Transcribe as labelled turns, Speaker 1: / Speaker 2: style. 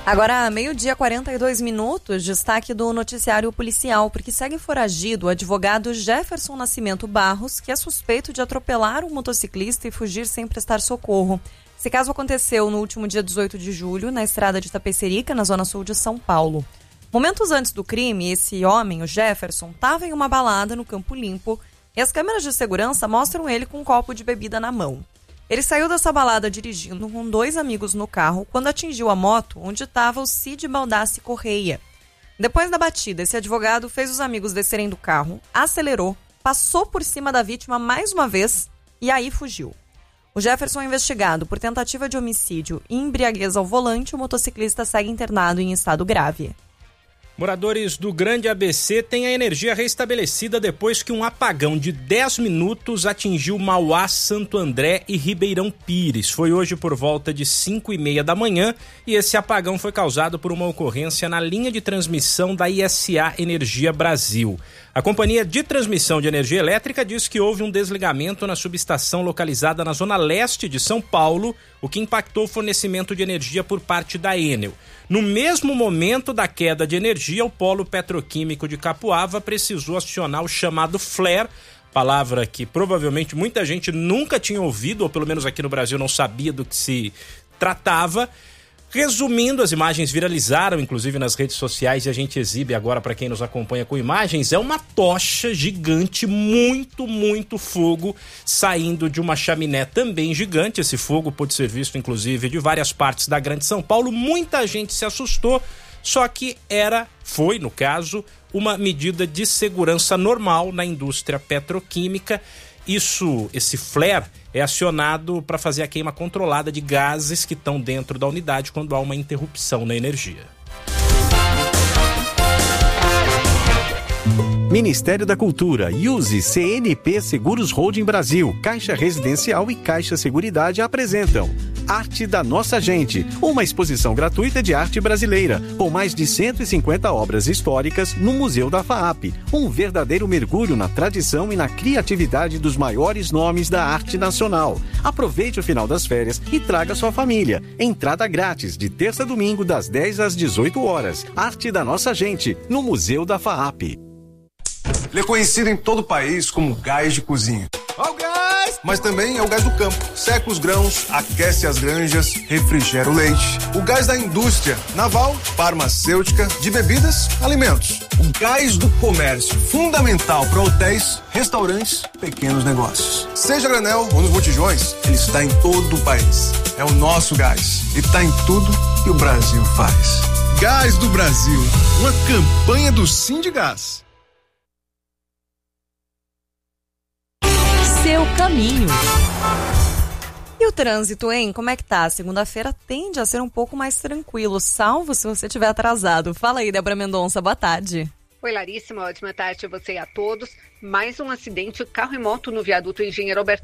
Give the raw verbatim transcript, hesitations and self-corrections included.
Speaker 1: Agora, meio-dia e quarenta e dois minutos, destaque do noticiário policial, porque segue foragido o advogado Jefferson Nascimento Barros, que é suspeito de atropelar um motociclista e fugir sem prestar socorro. Esse caso aconteceu no último dia dezoito de julho, na estrada de Itapecerica, na zona sul de São Paulo. Momentos antes do crime, esse homem, o Jefferson, estava em uma balada no Campo Limpo e as câmeras de segurança mostram ele com um copo de bebida na mão. Ele saiu dessa balada dirigindo com dois amigos no carro quando atingiu a moto onde estava o Cid Baldassi Correia. Depois da batida, esse advogado fez os amigos descerem do carro, acelerou, passou por cima da vítima mais uma vez e aí fugiu. O Jefferson é investigado por tentativa de homicídio e embriaguez ao volante. O motociclista segue internado em estado grave.
Speaker 2: Moradores do Grande A B C têm a energia restabelecida depois que um apagão de dez minutos atingiu Mauá, Santo André e Ribeirão Pires. Foi hoje por volta de cinco e meia da manhã e esse apagão foi causado por uma ocorrência na linha de transmissão da I S A Energia Brasil. A Companhia de Transmissão de Energia Elétrica diz que houve um desligamento na subestação localizada na zona leste de São Paulo, o que impactou o fornecimento de energia por parte da Enel. No mesmo momento da queda de energia, o polo petroquímico de Capuava precisou acionar o chamado flare, palavra que provavelmente muita gente nunca tinha ouvido, ou pelo menos aqui no Brasil não sabia do que se tratava. Resumindo, as imagens viralizaram, inclusive nas redes sociais, e a gente exibe agora para quem nos acompanha com imagens. É uma tocha gigante, muito, muito fogo saindo de uma chaminé também gigante. Esse fogo pôde ser visto, inclusive, de várias partes da Grande São Paulo. Muita gente se assustou, só que era, foi, no caso, uma medida de segurança normal na indústria petroquímica. Isso, esse flare é acionado para fazer a queima controlada de gases que estão dentro da unidade quando há uma interrupção na energia.
Speaker 3: Ministério da Cultura, Use, C N P Seguros Holding Brasil, Caixa Residencial e Caixa Seguridade apresentam Arte da Nossa Gente, uma exposição gratuita de arte brasileira, com mais de cento e cinquenta obras históricas no Museu da F A A P. Um verdadeiro mergulho na tradição e na criatividade dos maiores nomes da arte nacional. Aproveite o final das férias e traga sua família. Entrada grátis, de terça a domingo, das dez às dezoito horas. Arte da Nossa Gente, no Museu da F A A P.
Speaker 4: Ele é conhecido em todo o país como gás de cozinha. Ó o gás! Mas também é o gás do campo. Seca os grãos, aquece as granjas, refrigera o leite. O gás da indústria naval, farmacêutica, de bebidas, alimentos. O gás do comércio, fundamental para hotéis, restaurantes, pequenos negócios. Seja granel ou nos botijões, ele está em todo o país. É o nosso gás e está em tudo que o Brasil faz. Gás do Brasil, uma campanha do Sindigás.
Speaker 1: Seu caminho. E o trânsito, hein? Como é que tá? Segunda-feira tende a ser um pouco mais tranquilo, salvo se você estiver atrasado. Fala aí, Débora Mendonça, boa tarde.
Speaker 5: Oi, Larissa, uma ótima tarde a você e a todos. Mais um acidente, carro e moto no viaduto Engenheiro Alberto